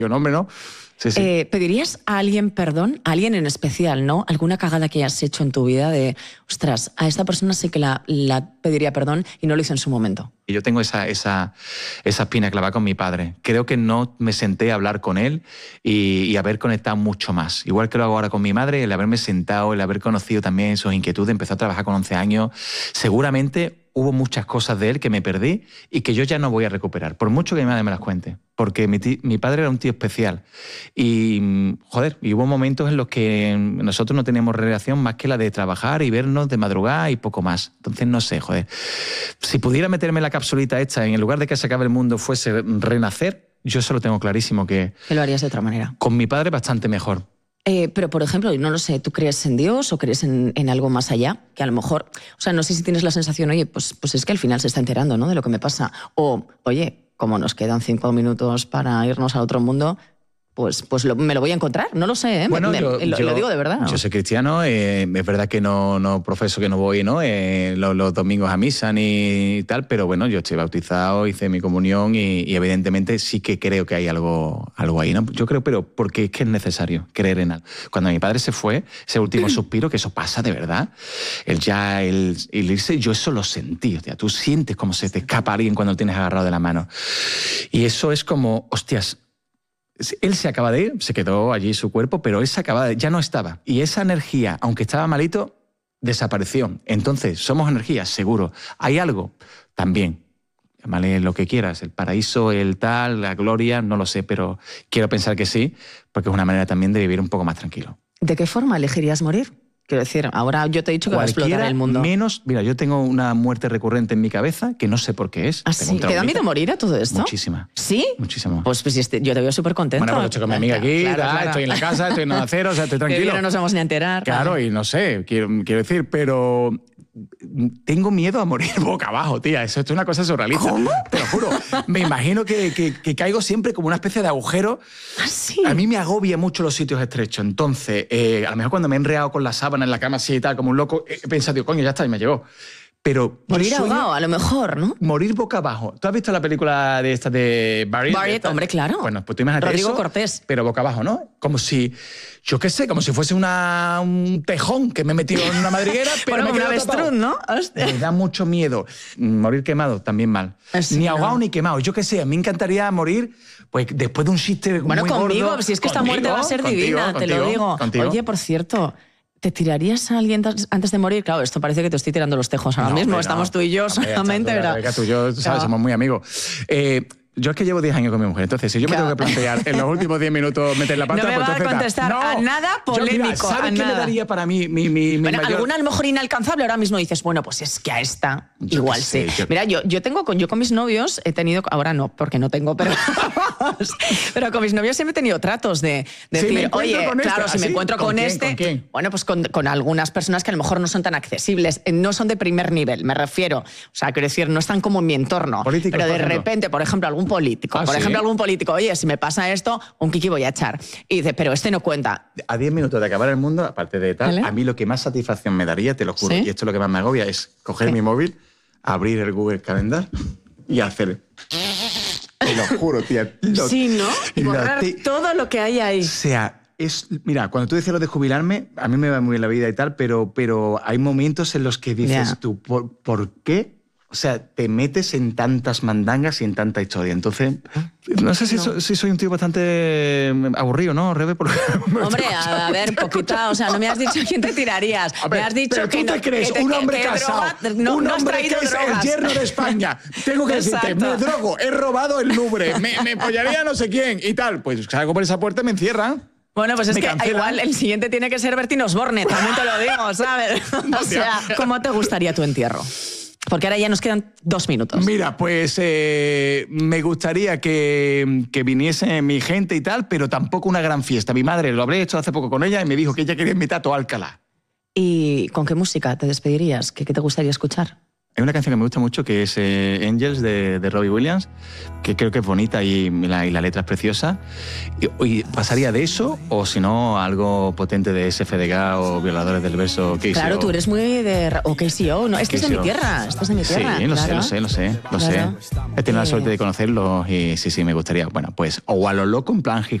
No, hombre, no. Sí, sí. ¿Pedirías a alguien perdón? A alguien en especial, ¿no? ¿Alguna cagada que hayas hecho en tu vida de, ostras, a esta persona sí que la pediría perdón y no lo hizo en su momento? Y yo tengo esa espina clavada con mi padre. Creo que no me senté a hablar con él y haber conectado mucho más. Igual que lo hago ahora con mi madre, el haberme sentado, el haber conocido también sus inquietudes, empezó a trabajar con 11 años. Seguramente hubo muchas cosas de él que me perdí y que yo ya no voy a recuperar, por mucho que mi madre me las cuente. Porque mi padre era un tío especial. Y, joder, y hubo momentos en los que nosotros no teníamos relación más que la de trabajar y vernos de madrugada y poco más. Entonces, no sé, joder. Si pudiera meterme la capsulita esta, en lugar de que se acabe el mundo fuese renacer, yo eso lo tengo clarísimo que lo harías de otra manera. Con mi padre bastante mejor. Pero, por ejemplo, no lo sé, ¿tú crees en Dios o crees en algo más allá? Que a lo mejor, o sea, no sé si tienes la sensación, oye, pues es que al final se está enterando, ¿no?, de lo que me pasa. O, oye, como nos quedan 5 minutos para irnos al otro mundo, pues me lo voy a encontrar, no lo sé, ¿eh? Bueno, lo digo de verdad, ¿no? Yo soy cristiano, es verdad que no profeso, que no voy, ¿no?, los domingos a misa ni tal, pero bueno, yo estoy bautizado, hice mi comunión y evidentemente sí que creo que hay algo ahí, ¿no? Yo creo, pero porque es que es necesario creer en algo. Cuando mi padre se fue, ese último suspiro, que eso pasa de verdad, el irse, yo eso lo sentí, hostia, tú sientes cómo se te escapa alguien cuando lo tienes agarrado de la mano. Y eso es como, hostias, él se acaba de ir, se quedó allí su cuerpo, pero él se acaba de ir, ya no estaba. Y esa energía, aunque estaba malito, desapareció. Entonces, somos energía, seguro. ¿Hay algo? También. Llámale lo que quieras, el paraíso, el tal, la gloria, no lo sé, pero quiero pensar que sí, porque es una manera también de vivir un poco más tranquilo. ¿De qué forma elegirías morir? Quiero decir, ahora yo te he dicho que va a explotar el mundo. Menos, mira, yo tengo una muerte recurrente en mi cabeza que no sé por qué es. ¿Ah, sí? ¿Te da miedo morir a todo esto? Muchísima. ¿Sí? Muchísimo. Pues yo te veo súper contento. Bueno, pues lo he hecho con mi amiga aquí, claro. Estoy en la casa, estoy en Onda Cero, o sea, estoy tranquilo. Que no nos vamos ni a enterar. Claro, y no sé, quiero decir, pero tengo miedo a morir boca abajo, tía. Eso es una cosa surrealista. ¿Cómo? Te lo juro. Me imagino que caigo siempre como una especie de agujero. ¿Ah, sí? A mí me agobia mucho los sitios estrechos. Entonces, a lo mejor cuando me he enredado con la sábana en la cama así y tal, como un loco, he pensado, tío, coño, ya está, y me llegó. Pero morir ahogado, a lo mejor, ¿no? Morir boca abajo. ¿Tú has visto la película de esta de Barry? Hombre, claro. Bueno, pues tú imagínate Rodrigo eso, Cortés. pero boca abajo, ¿no? Como si, yo qué sé, como si fuese un tejón que me he metido en una madriguera, pero bueno, me un avestruz, ¿no? Me da mucho miedo. Morir quemado, también mal. Sí, ni ahogado ni quemado. Yo qué sé, a mí me encantaría morir pues después de un chiste muy gordo. Bueno, conmigo, si es que esta muerte va a ser divina, te lo digo. Contigo. Oye, por cierto, ¿te tirarías a alguien antes de morir? Claro, esto parece que te estoy tirando los tejos ahora mismo. Estamos tú y yo solamente, ¿verdad? Tú y yo, sabes, somos muy amigos. Yo es que llevo 10 años con mi mujer, entonces si yo me tengo que plantear en los últimos 10 minutos meter la pata... No me va a contestar a nada polémico. Mira, ¿sabes qué le daría para mí mi bueno, mayor... alguna a lo mejor inalcanzable, ahora mismo dices, bueno, pues es que a esta igual sí. Mira, yo con mis novios he tenido... Ahora no, porque no tengo, pero con mis novios siempre he tenido tratos de decir, oye, claro, si me encuentro con este... ¿Con quién? Bueno, pues con algunas personas que a lo mejor no son tan accesibles, no son de primer nivel, me refiero. O sea, quiero decir, no están como en mi entorno. ¿Políticos, pero de por ejemplo? Repente, por ejemplo, algún político. ¿Sí? Algún político, oye, si me pasa esto, un kiki voy a echar. Y dice, pero este no cuenta. A 10 minutos de acabar el mundo, aparte de tal, ¿Vale? A mí lo que más satisfacción me daría, te lo juro, ¿Sí? y esto es lo que más me agobia, es coger ¿Qué? mi móvil, abrir el Google Calendar y hacer... Te lo juro, tía. Sí, ¿no? Y borrar todo lo que hay ahí. O sea, mira, cuando tú dices lo de jubilarme, a mí me va muy bien la vida y tal, pero hay momentos en los que dices tú, ¿por qué? O sea, te metes en tantas mandangas y en tanta historia. Entonces, no sé si soy un tío bastante aburrido, ¿no, Rebe? Hombre, a ver, poquita, o sea, no me has dicho quién te tirarías. Ver, me has dicho pero que tú te crees un hombre casado, un hombre que es el yerno de España. Tengo que decirte, me drogo, he robado el Louvre, me follaría no sé quién y tal. Pues salgo por esa puerta y me encierran. Bueno, pues es me que cancelan. igual el siguiente tiene que ser Bertín Osborne, también te lo digo, ¿sabes? O sea, ¿cómo te gustaría tu entierro? Porque ahora ya nos quedan 2 minutos. Mira, pues me gustaría que viniese mi gente y tal, pero tampoco una gran fiesta. Mi madre, lo hablé hecho hace poco con ella y me dijo que ella quería invitar a todo Alcalá. ¿Y con qué música te despedirías? ¿Qué te gustaría escuchar? Hay una canción que me gusta mucho que es Angels de Robbie Williams, que creo que es bonita y la letra es preciosa. Y pasaría de eso, o si no, algo potente de SFDK o Violadores del Verso. KCO. Claro, tú eres muy de... O KCO, ¿no? Este es de mi tierra, este es de mi tierra. Sí, claro. lo sé. He tenido la suerte de conocerlos y sí, me gustaría. Bueno, pues o a lo loco, en plan hip